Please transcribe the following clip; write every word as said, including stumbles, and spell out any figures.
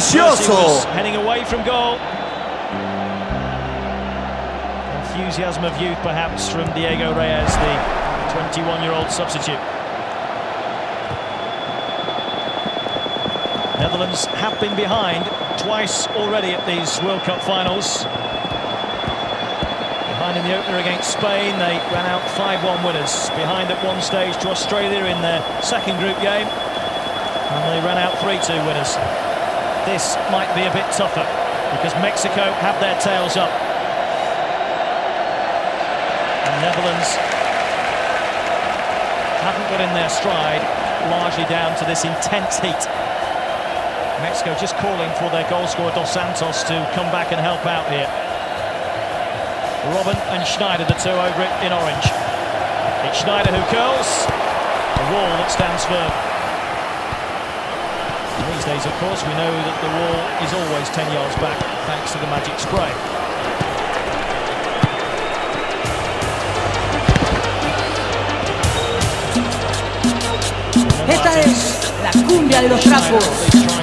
precioso. Heading away from goal. Enthusiasm of youth, perhaps, from Diego Reyes, the twenty-one-year-old substitute. Netherlands have been behind twice already at these World Cup finals. Behind in the opener against Spain, they ran out five one winners. Behind at one stage to Australia in their second group game, and they ran out three two winners. This might be a bit tougher because Mexico have their tails up. And Netherlands haven't got in their stride, largely down to this intense heat. Mexico just calling for their goal scorer Dos Santos to come back and help out here. Robben and Schneider, the two over it in orange. It's Schneider who curls. A wall that stands firm. These days, of course, we know that the wall is always ten yards back, thanks to the magic spray. Esta es la cumbia de los trapos.